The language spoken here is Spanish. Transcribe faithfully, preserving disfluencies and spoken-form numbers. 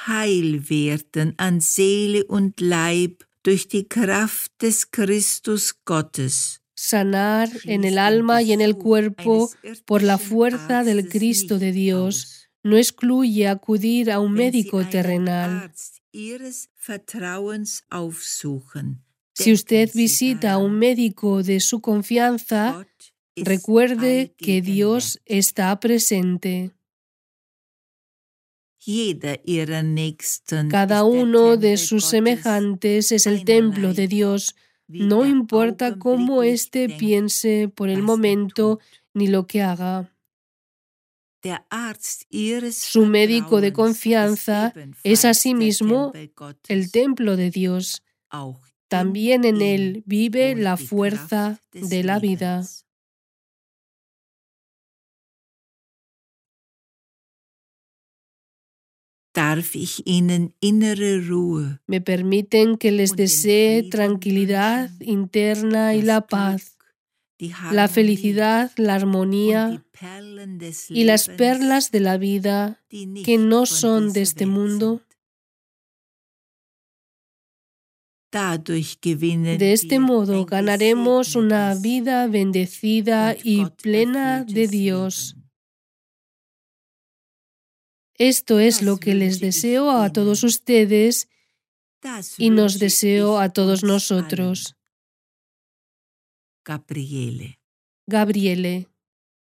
heil werden an Seele und Leib durch die Kraft des Christus Gottes. Sanar en el alma y en el cuerpo por la fuerza del Cristo de Dios no excluye acudir a un médico terrenal. Si usted visita a un médico de su confianza, recuerde que Dios está presente. Cada uno de sus semejantes es el templo de Dios, no importa cómo éste piense por el momento ni lo que haga. Su médico de confianza es asimismo el templo de Dios. También en él vive la fuerza de la vida. Darf ich Ihnen innere Ruhe, me permiten que les desee tranquilidad interna y la paz, la felicidad, la armonía y las perlas de la vida que no son de este mundo. De este modo ganaremos una vida bendecida y plena de Dios. Esto es lo que les deseo a todos ustedes y nos deseo a todos nosotros. Gabriele. Gabriele.